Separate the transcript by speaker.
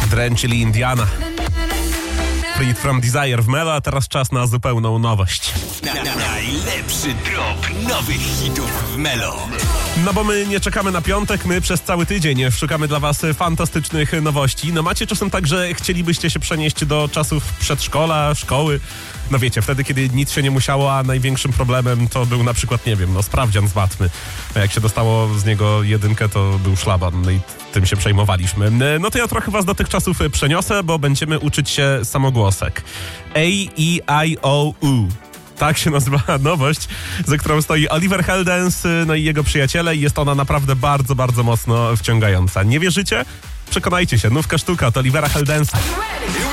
Speaker 1: Dren, czyli Indiana. Freed from Desire w Melo, a teraz czas na zupełną nowość.
Speaker 2: Najlepszy drop nowych hitów w Melo.
Speaker 1: No bo my nie czekamy na piątek, my przez cały tydzień szukamy dla was fantastycznych nowości. No macie czasem tak, że chcielibyście się przenieść do czasów przedszkola, szkoły. No wiecie, wtedy, kiedy nic się nie musiało, a największym problemem to był na przykład, nie wiem, sprawdzian z matmy. A jak się dostało z niego 1, to był szlaban, no i tym się przejmowaliśmy. No to ja trochę was do tych czasów przeniosę, bo będziemy uczyć się samogłosek. A-E-I-O-U. Tak się nazywa nowość, za którą stoi Oliver Heldens, no i jego przyjaciele, i jest ona naprawdę bardzo, bardzo mocno wciągająca. Nie wierzycie? Przekonajcie się, nówka sztuka od Olivera Heldensa.